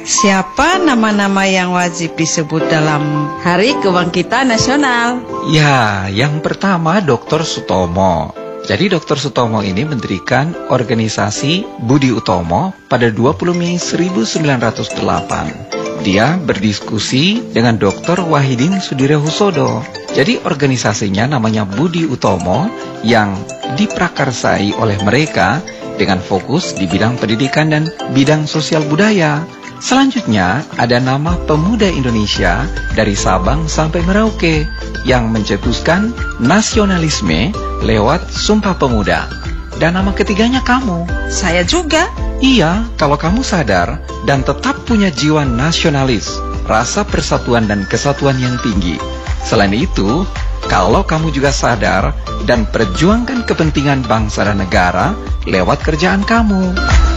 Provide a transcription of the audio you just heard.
Siapa nama-nama yang wajib disebut dalam Hari Kebangkitan Nasional? Ya, yang pertama Dr. Sutomo. Jadi Dr. Sutomo ini mendirikan organisasi Budi Utomo pada 20 Mei 1908. Dia berdiskusi dengan Dr. Wahidin Sudirohusodo. Jadi organisasinya namanya Budi Utomo yang diprakarsai oleh mereka dengan fokus di bidang pendidikan dan bidang sosial budaya. Selanjutnya ada nama Pemuda Indonesia dari Sabang sampai Merauke yang mencetuskan nasionalisme lewat Sumpah Pemuda. Dan nama ketiganya kamu. Saya juga. Iya, kalau kamu sadar dan tetap punya jiwa nasionalis, rasa persatuan dan kesatuan yang tinggi. Selain itu, kalau kamu juga sadar dan perjuangkan kepentingan bangsa dan negara lewat kerjaan kamu.